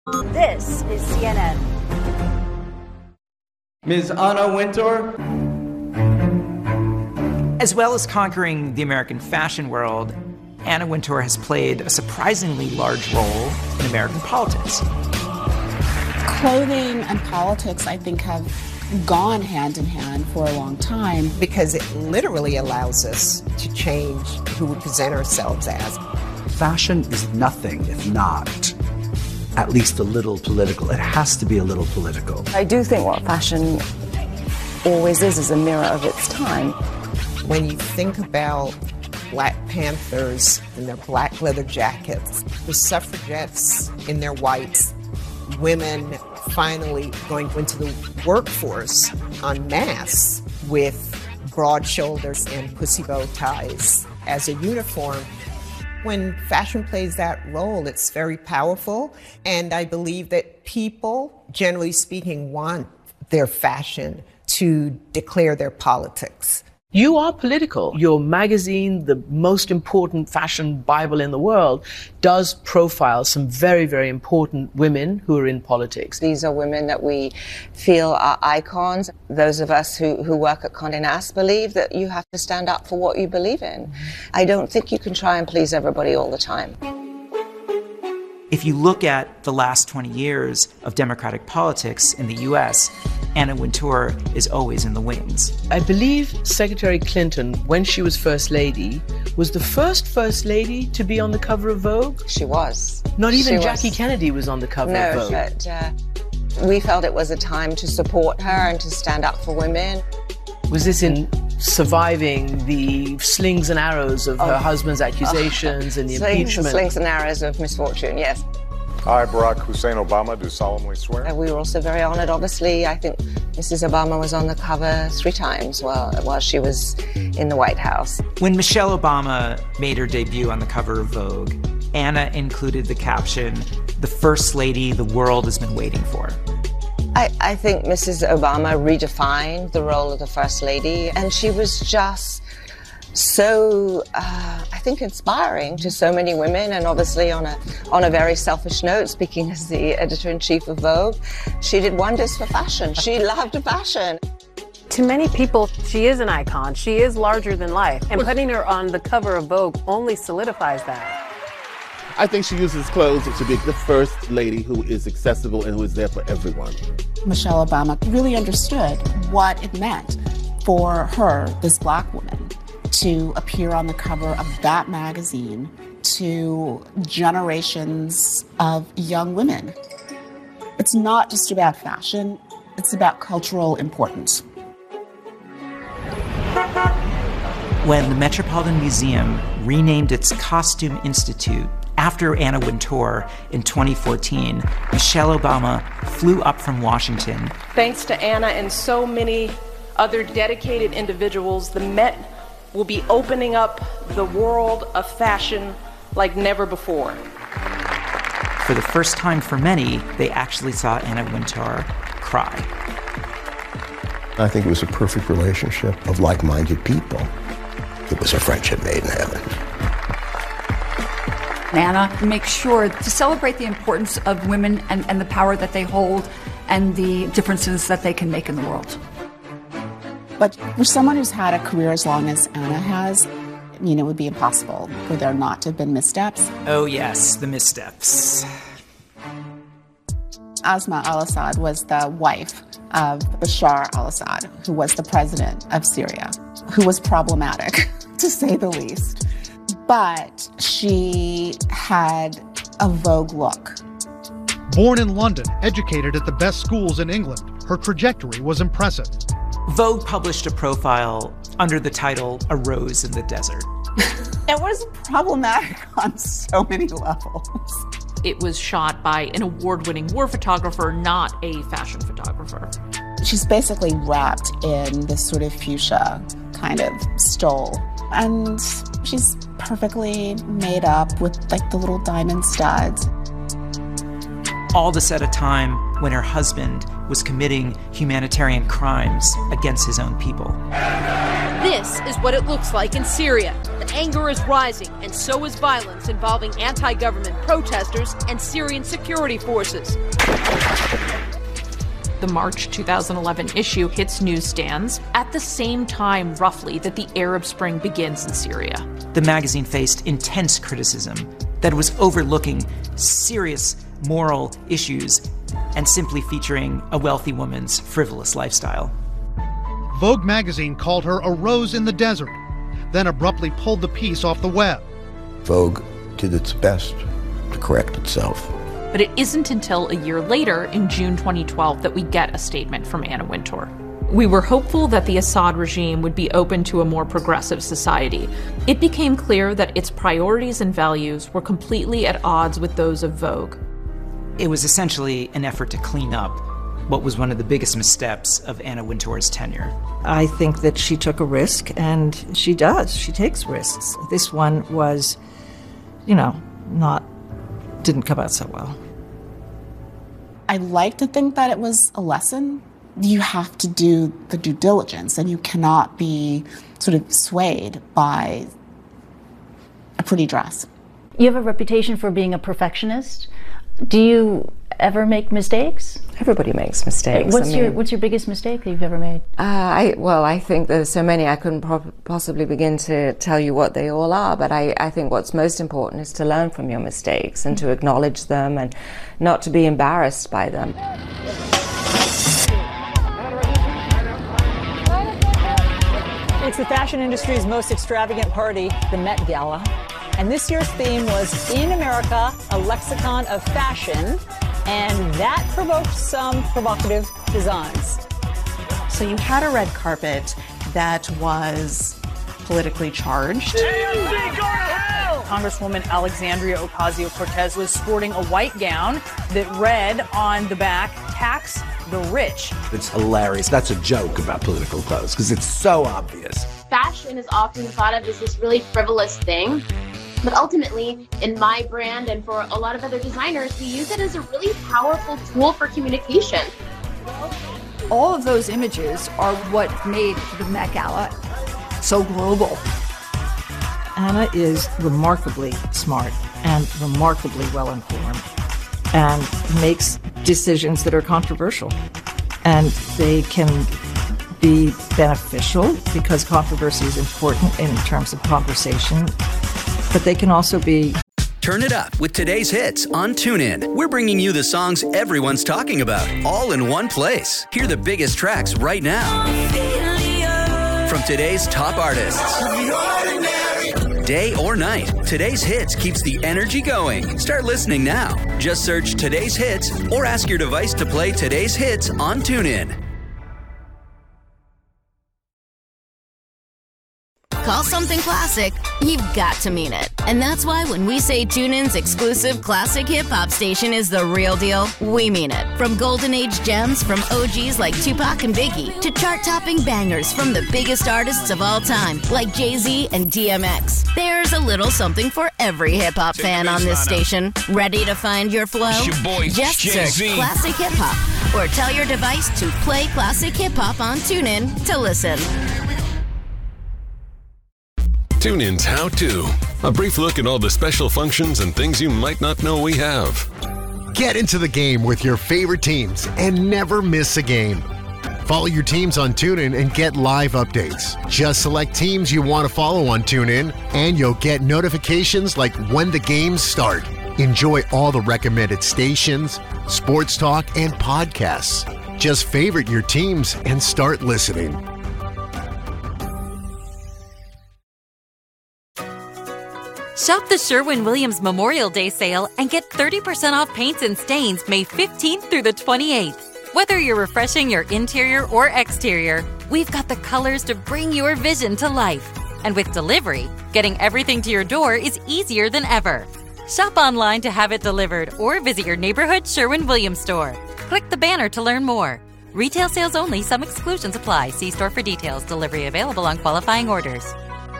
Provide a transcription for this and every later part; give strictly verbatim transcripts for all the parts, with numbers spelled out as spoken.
This is C N N. Miz Anna Wintour. As well as conquering the American fashion world, Anna Wintour has played a surprisingly large role in American politics. Clothing and politics, I think, have gone hand in hand for a long time. Because it literally allows us to change who we present ourselves as. Fashion is nothing if not at least a little political. It has to be a little political. I do think what fashion always is is a mirror of its time. When you think about Black Panthers in their black leather jackets, the suffragettes in their whites, women finally going into the workforce en masse with broad shoulders and pussy bow ties as a uniform. When fashion plays that role, it's very powerful, and I believe that people, generally speaking, want their fashion to declare their politics. You are political. Your magazine, the most important fashion Bible in the world, does profile some very, very important women who are in politics. These are women that we feel are icons. Those of us who, who work at Condé Nast believe that you have to stand up for what you believe in. Mm-hmm. I don't think you can try and please everybody all the time. If you look at the last twenty years of Democratic politics in the U S, Anna Wintour is always in the wings. I believe Secretary Clinton, when she was First Lady, was the first First Lady to be on the cover of Vogue. She was. Not even she Jackie was. Kennedy was on the cover no, of Vogue. No, but uh, we felt it was a time to support her and to stand up for women. Was this in surviving the slings and arrows of oh. her husband's accusations oh. and the slings, impeachment? Slings and arrows of misfortune, yes. I, Barack Hussein Obama, do solemnly swear. Uh, we were also very honored, obviously. I think Missus Obama was on the cover three times while, while she was in the White House. When Michelle Obama made her debut on the cover of Vogue, Anna included the caption, "The First Lady the world has been waiting for." I, I think Missus Obama redefined the role of the First Lady, and she was just so, uh, I think, inspiring to so many women, and obviously on a on a very selfish note, speaking as the editor-in-chief of Vogue, she did wonders for fashion. She loved fashion. To many people, she is an icon. She is larger than life, and putting her on the cover of Vogue only solidifies that. I think she uses clothes to be the first lady who is accessible and who is there for everyone. Michelle Obama really understood what it meant for her, this black woman, to appear on the cover of that magazine to generations of young women. It's not just about fashion, it's about cultural importance. When the Metropolitan Museum renamed its Costume Institute after Anna Wintour in twenty fourteen, Michelle Obama flew up from Washington. Thanks to Anna and so many other dedicated individuals, the Met will be opening up the world of fashion like never before. For the first time for many, they actually saw Anna Wintour cry. I think it was a perfect relationship of like-minded people. It was a friendship made in heaven. Anna makes sure to celebrate the importance of women and, and the power that they hold and the differences that they can make in the world. But for someone who's had a career as long as Anna has, you know, it would be impossible for there not to have been missteps. Oh yes, the missteps. Asma al-Assad was the wife of Bashar al-Assad, who was the president of Syria, who was problematic, to say the least. But she had a Vogue look. Born in London, educated at the best schools in England, her trajectory was impressive. Vogue published a profile under the title A Rose in the Desert. It was problematic on so many levels. It was shot by an award-winning war photographer, not a fashion photographer. She's basically wrapped in this sort of fuchsia kind of stole. And she's perfectly made up with like the little diamond studs. All this at a time when her husband was committing humanitarian crimes against his own people. This is what it looks like in Syria. anger is rising, and so is violence involving anti-government protesters and Syrian security forces. The March two thousand eleven issue hits newsstands at the same time, roughly, that the Arab Spring begins in Syria. The magazine faced intense criticism that it was overlooking serious moral issues and simply featuring a wealthy woman's frivolous lifestyle. Vogue magazine called her a rose in the desert, then abruptly pulled the piece off the web. Vogue did its best to correct itself. But it isn't until a year later, in June twenty twelve, that we get a statement from Anna Wintour. We were hopeful that the Assad regime would be open to a more progressive society. It became clear that its priorities and values were completely at odds with those of Vogue. It was essentially an effort to clean up what was one of the biggest missteps of Anna Wintour's tenure. I think that she took a risk, and she does. She takes risks. This one was, you know, not, didn't come out so well. I like to think that it was a lesson. You have to do the due diligence, and you cannot be sort of swayed by a pretty dress. You have a reputation for being a perfectionist. Do you ever make mistakes? Everybody makes mistakes. What's I mean, your What's your biggest mistake that you've ever made? Uh, I well, I think there's so many I couldn't pro- possibly begin to tell you what they all are. But I, I think what's most important is to learn from your mistakes and to acknowledge them and not to be embarrassed by them. It's the fashion industry's most extravagant party, the Met Gala. And this year's theme was In America, a lexicon of fashion. And that provoked some provocative designs. So you had a red carpet that was politically charged. Congresswoman Alexandria Ocasio-Cortez was sporting a white gown that read on the back, "Tax the rich." It's hilarious. That's a joke about political clothes because it's so obvious. Fashion is often thought of as this really frivolous thing. But ultimately, in my brand and for a lot of other designers, we use it as a really powerful tool for communication. All of those images are what made the Met Gala so global. Anna is remarkably smart and remarkably well-informed and makes decisions that are controversial. And they can be beneficial because controversy is important in terms of conversation. But they can also be... Turn it up with today's hits on TuneIn. We're bringing you the songs everyone's talking about, all in one place. Hear the biggest tracks right now. From today's top artists. Day or night, today's hits keeps the energy going. Start listening now. Just search Today's Hits or ask your device to play today's hits on TuneIn. Call something classic, you've got to mean it. And that's why when we say TuneIn's exclusive classic hip-hop station is the real deal, we mean it. From golden age gems from O Gs like Tupac and Biggie to chart-topping bangers from the biggest artists of all time like Jay-Z and D M X. There's a little something for every hip-hop fan on this station. Ready to find your flow? It's your boy, Just Jay-Z. search Classic Hip Hop or tell your device to play Classic Hip Hop on TuneIn to listen. TuneIn's How To. A brief look at all the special functions and things you might not know we have. Get into the game with your favorite teams and never miss a game. Follow your teams on TuneIn and get live updates. Just select teams you want to follow on TuneIn, and you'll get notifications like when the games start. Enjoy all the recommended stations, sports talk, and podcasts. Just favorite your teams and start listening. Shop the Sherwin-Williams Memorial Day sale and get thirty percent off paints and stains May fifteenth through the twenty-eighth. Whether you're refreshing your interior or exterior, we've got the colors to bring your vision to life. And with delivery, getting everything to your door is easier than ever. Shop online to have it delivered or visit your neighborhood Sherwin-Williams store. Click the banner to learn more. Retail sales only. Some exclusions apply. See store for details. Delivery available on qualifying orders.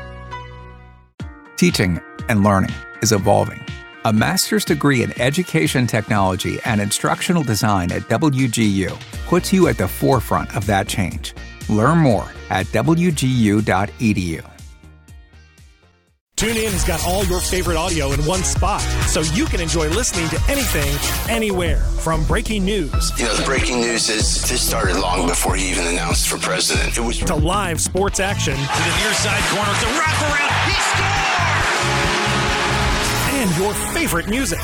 Teaching and learning is evolving. A master's degree in education technology and instructional design at W G U puts you at the forefront of that change. Learn more at w g u dot e d u. TuneIn has got all your favorite audio in one spot, so you can enjoy listening to anything, anywhere. From breaking news. You know, the breaking news is this started long before he even announced for president. It was to live sports action. To the near side corner, the wraparound, he scores! And your favorite music.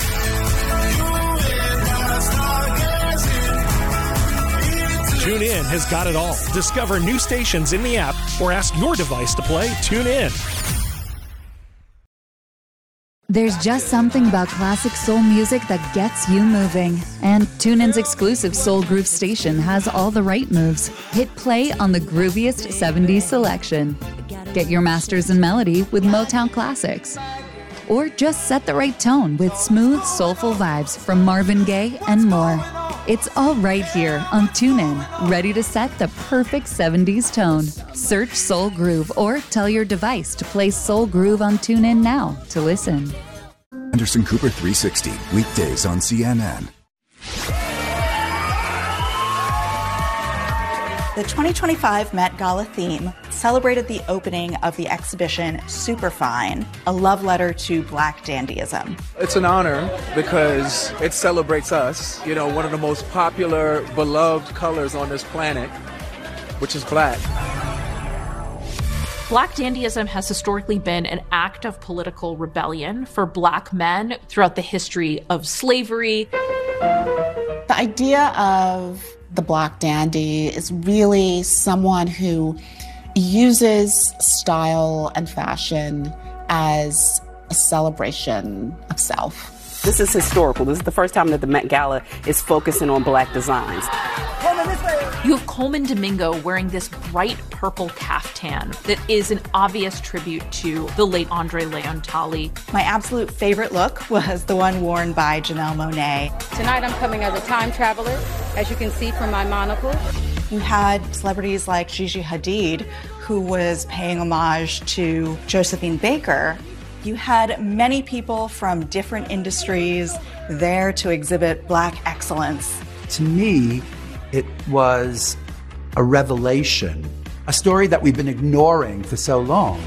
TuneIn has got it all. Discover new stations in the app or ask your device to play TuneIn. There's just something about classic soul music that gets you moving. And TuneIn's exclusive Soul Groove station has all the right moves. Hit play on the grooviest seventies selection. Get your masters in melody with Motown classics. Or just set the right tone with smooth, soulful vibes from Marvin Gaye and more. It's all right here on TuneIn, ready to set the perfect seventies tone. Search Soul Groove or tell your device to play Soul Groove on TuneIn now to listen. Anderson Cooper three sixty, weekdays on C N N. The twenty twenty-five Met Gala theme celebrated the opening of the exhibition Superfine, a love letter to Black dandyism. It's an honor because it celebrates us, you know, one of the most popular, beloved colors on this planet, which is black. Black dandyism has historically been an act of political rebellion for Black men throughout the history of slavery. The idea of the Black dandy is really someone who uses style and fashion as a celebration of self. This is historical. This is the first time that the Met Gala is focusing on Black designs. You have Coleman Domingo wearing this bright purple caftan that is an obvious tribute to the late Andre Leon Talley. My absolute favorite look was the one worn by Janelle Monáe. Tonight I'm coming as a time traveler, as you can see from my monocle. You had celebrities like Gigi Hadid, who was paying homage to Josephine Baker. You had many people from different industries there to exhibit Black excellence. To me, it was a revelation, a story that we've been ignoring for so long.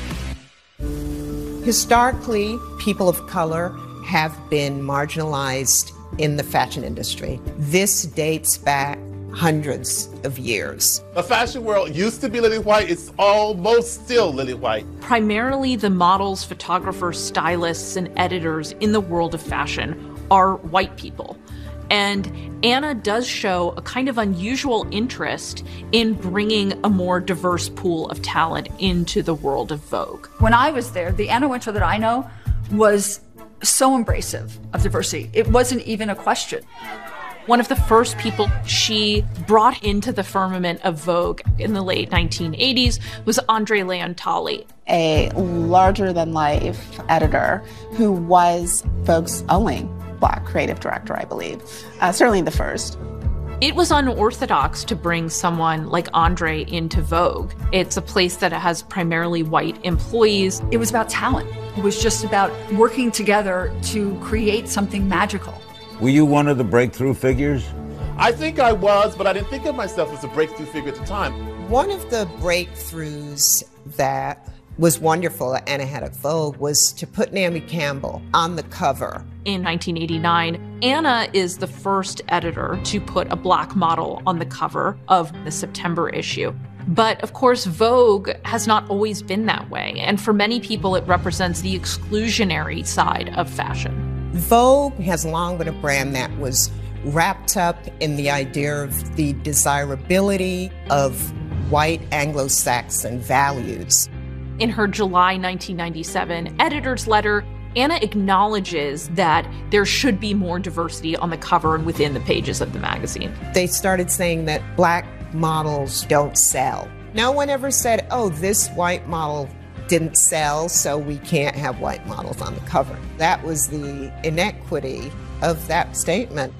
Historically, people of color have been marginalized in the fashion industry. This dates back hundreds of years. The fashion world used to be lily white. It's almost still lily white. Primarily, the models, photographers, stylists, and editors in the world of fashion are white people. And Anna does show a kind of unusual interest in bringing a more diverse pool of talent into the world of Vogue. When I was there, the Anna Wintour that I know was so embracive of diversity. It wasn't even a question. One of the first people she brought into the firmament of Vogue in the late nineteen eighties was Andre Leon Talley, a larger-than-life editor who was Vogue's only Black creative director, I believe. Uh, certainly the first. It was unorthodox to bring someone like Andre into Vogue. It's a place that has primarily white employees. It was about talent. It was just about working together to create something magical. Were you one of the breakthrough figures? I think I was, but I didn't think of myself as a breakthrough figure at the time. One of the breakthroughs that was wonderful at Anna had at Vogue was to put Naomi Campbell on the cover. In nineteen eighty-nine, Anna is the first editor to put a Black model on the cover of the September issue. But of course, Vogue has not always been that way. And for many people, it represents the exclusionary side of fashion. Vogue has long been a brand that was wrapped up in the idea of the desirability of white Anglo-Saxon values. In her July nineteen ninety-seven editor's letter, Anna acknowledges that there should be more diversity on the cover and within the pages of the magazine. They started saying that Black models don't sell. No one ever said, oh, this white model didn't sell, so we can't have white models on the cover. That was the inequity of that statement.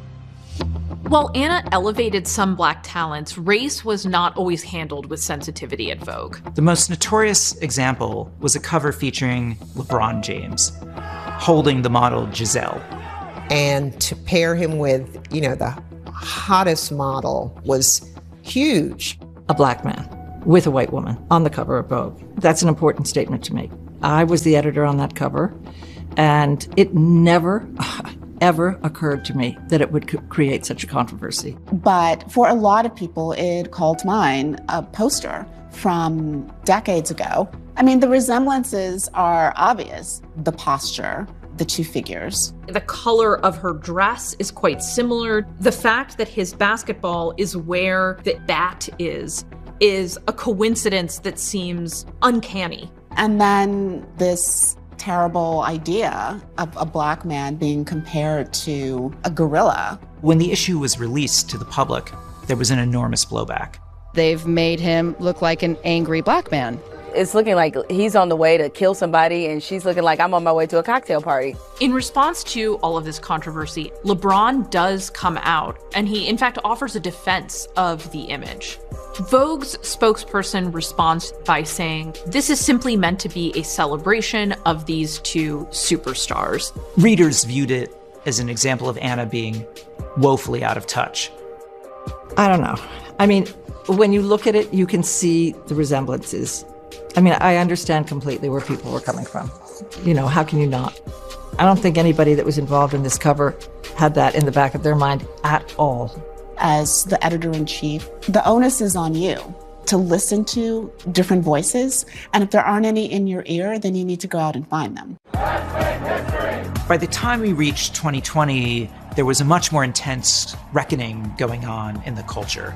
While Anna elevated some Black talents, race was not always handled with sensitivity at Vogue. The most notorious example was a cover featuring LeBron James holding the model Giselle. And to pair him with, you know, the hottest model was huge. A Black man with a white woman on the cover of Vogue. That's an important statement to make. I was the editor on that cover, and it never, ever occurred to me that it would c- create such a controversy. But for a lot of people, it called to mind a poster from decades ago. I mean, the resemblances are obvious. The posture, the two figures. The color of her dress is quite similar. The fact that his basketball is where the bat is, is a coincidence that seems uncanny. And then this terrible idea of a black man being compared to a gorilla. When the issue was released to the public, there was an enormous blowback. They've made him look like an angry black man. It's looking like he's on the way to kill somebody, and she's looking like I'm on my way to a cocktail party. In response to all of this controversy, LeBron does come out, and he, in fact, offers a defense of the image. Vogue's spokesperson responds by saying, this is simply meant to be a celebration of these two superstars. Readers viewed it as an example of Anna being woefully out of touch. I don't know. I mean, when you look at it, you can see the resemblances. I mean, I understand completely where people were coming from. You know, how can you not? I don't think anybody that was involved in this cover had that in the back of their mind at all. As the editor-in-chief, the onus is on you to listen to different voices, and if there aren't any in your ear, then you need to go out and find them. By the time we reached twenty twenty, there was a much more intense reckoning going on in the culture.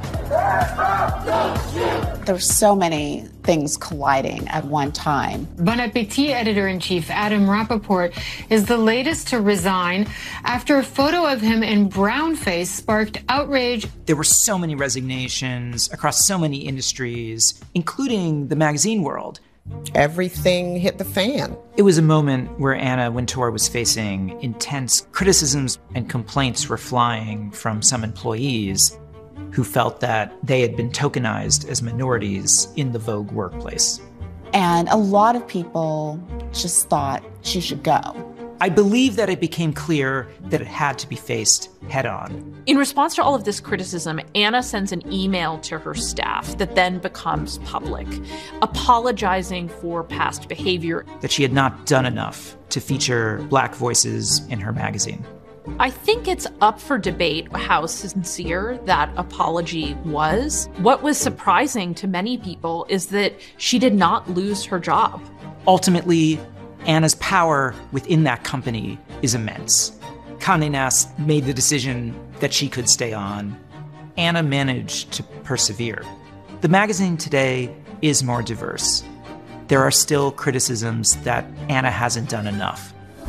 There were so many things colliding at one time. Bon Appetit editor-in-chief Adam Rappaport is the latest to resign after a photo of him in brownface sparked outrage. There were so many resignations across so many industries, including the magazine world. Everything hit the fan. It was a moment where Anna Wintour was facing intense criticisms, and complaints were flying from some employees who felt that they had been tokenized as minorities in the Vogue workplace. And a lot of people just thought she should go. I believe that it became clear that it had to be faced head on. In response to all of this criticism, Anna sends an email to her staff that then becomes public, apologizing for past behavior. That she had not done enough to feature black voices in her magazine. I think it's up for debate how sincere that apology was. What was surprising to many people is that she did not lose her job. Ultimately, Anna's power within that company is immense. Condé Nast made the decision that she could stay on. Anna managed to persevere. The magazine today is more diverse. There are still criticisms that Anna hasn't done enough.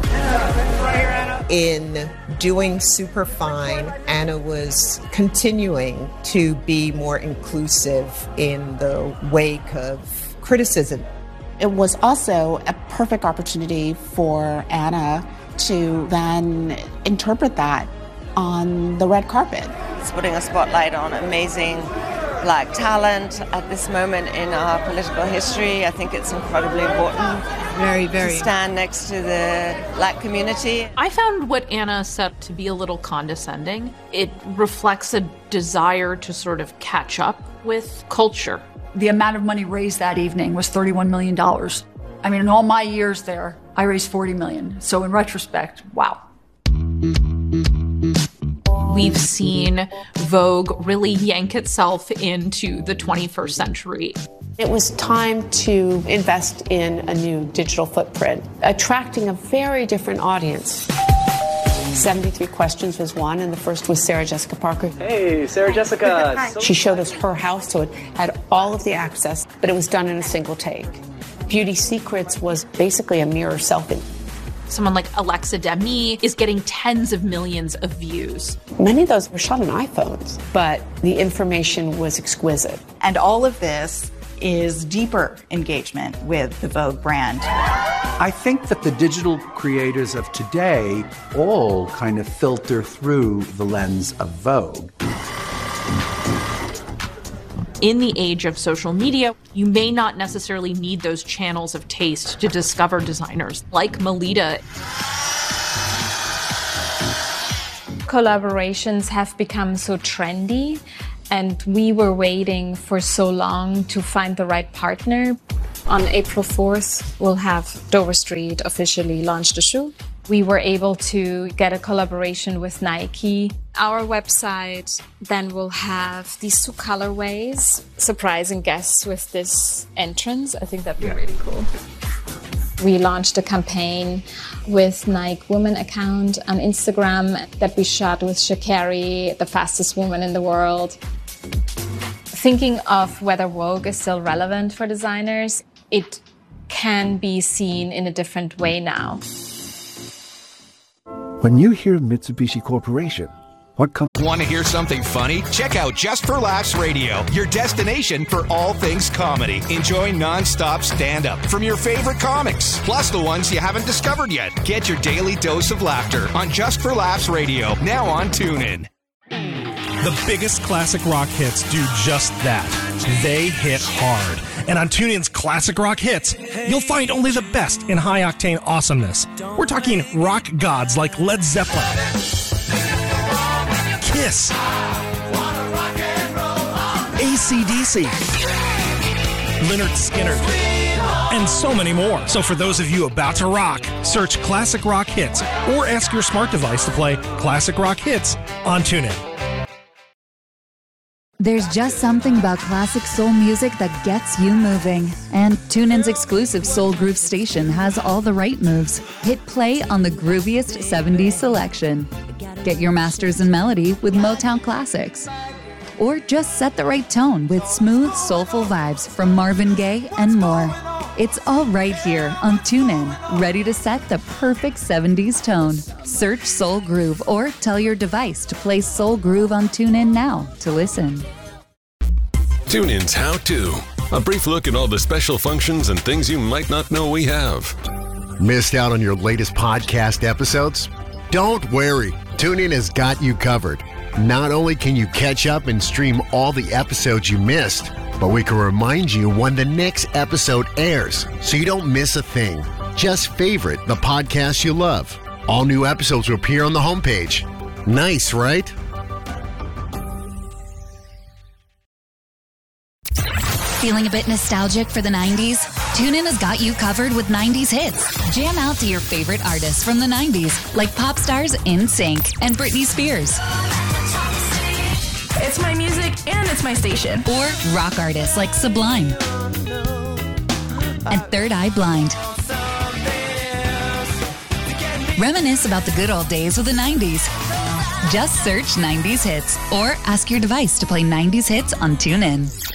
In doing Superfine, Anna was continuing to be more inclusive in the wake of criticism. It was also a perfect opportunity for Anna to then interpret that on the red carpet. It's putting a spotlight on amazing black talent at this moment in our political history. I think it's incredibly important. Very, very. To stand next to the black community. I found what Anna said to be a little condescending. It reflects a desire to sort of catch up with culture. The amount of money raised that evening was thirty-one million dollars. I mean, in all my years there, I raised forty million dollars. So in retrospect, wow. We've seen Vogue really yank itself into the twenty-first century. It was time to invest in a new digital footprint, attracting a very different audience. seventy-three questions was one, and the first was Sarah Jessica Parker. Hey, Sarah Jessica. She showed us her house, so it had all of the access, but it was done in a single take. Beauty Secrets was basically a mirror selfie. Someone like Alexa Demie is getting tens of millions of views. Many of those were shot on iPhones, but the information was exquisite. And all of this is deeper engagement with the Vogue brand. I think that the digital creators of today all kind of filter through the lens of Vogue. In the age of social media, you may not necessarily need those channels of taste to discover designers like Melita. Collaborations have become so trendy, and we were waiting for so long to find the right partner. On April fourth, we'll have Dover Street officially launch the shoe. We were able to get a collaboration with Nike. Our website then will have these two colorways, surprising guests with this entrance. I think that'd be yeah. really cool. We launched a campaign with Nike Women account on Instagram that we shot with Sha'Carri, the fastest woman in the world. Thinking of whether Vogue is still relevant for designers, it can be seen in a different way now. When you hear Mitsubishi Corporation, what comes? Want to hear something funny? Check out Just for Laughs Radio, your destination for all things comedy. Enjoy non-stop stand-up from your favorite comics, plus the ones you haven't discovered yet. Get your daily dose of laughter on Just for Laughs Radio, now on TuneIn. The biggest classic rock hits do just that. They hit hard. And on TuneIn's Classic Rock Hits, you'll find only the best in high-octane awesomeness. We're talking rock gods like Led Zeppelin, Kiss, A C D C, Lynyrd Skynyrd, and so many more. So for those of you about to rock, search Classic Rock Hits or ask your smart device to play Classic Rock Hits on TuneIn. There's just something about classic soul music that gets you moving. And TuneIn's exclusive Soul Groove station has all the right moves. Hit play on the grooviest seventies selection. Get your masters in melody with Motown classics. Or just set the right tone with smooth, soulful vibes from Marvin Gaye and more. It's all right here on TuneIn, ready to set the perfect seventies tone. Search Soul Groove or tell your device to play Soul Groove on TuneIn now to listen. TuneIn's How To. A brief look at all the special functions and things you might not know we have. Missed out on your latest podcast episodes? Don't worry. TuneIn has got you covered. Not only can you catch up and stream all the episodes you missed, but we can remind you when the next episode airs so you don't miss a thing. Just favorite the podcast you love. All new episodes will appear on the homepage. Nice, right? Feeling a bit nostalgic for the nineties? TuneIn has got you covered with nineties hits. Jam out to your favorite artists from the nineties, like pop stars NSYNC and Britney Spears. It's my music and it's my station. Or rock artists like Sublime and Third Eye Blind. Reminisce about the good old days of the nineties. Just search nineties hits or ask your device to play nineties hits on TuneIn.